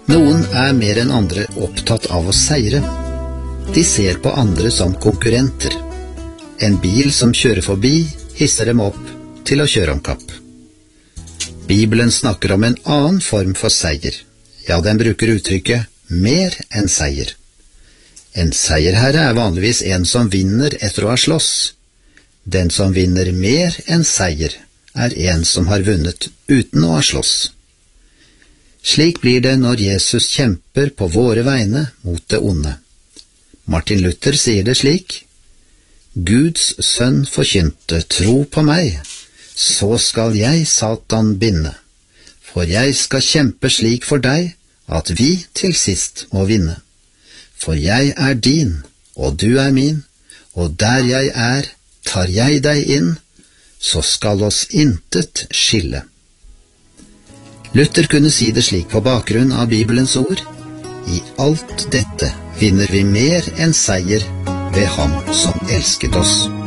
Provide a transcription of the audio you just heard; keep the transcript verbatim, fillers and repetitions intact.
Noen er mer enn andre opptatt av å seire. De ser på andre som konkurrenter. En bil som kjører forbi, hisser dem opp til å kjøre om kapp. Bibelen snakker om en annen form for seier. Ja, den bruker uttrykket mer enn seier. En seierherre er vanligvis en som vinner etter å ha slåss. Den som vinner mer enn seier, er en som har vunnet uten å ha slåss. Slik blir det når Jesus kjemper på våre vegne mot det onde. Martin Luther sier det slik: Guds sønn forkynte, tro på meg, så skal jeg Satan binde. For jeg skal kjempe slik for deg, at vi til sist må vinne. For jeg er din, og du er min, og der jeg er, tar jeg deg inn, så skal oss intet skille. Luther kunne si det slik på bakgrunn av Bibelens ord: I alt dette vinner vi mer enn seier ved ham som elsket oss.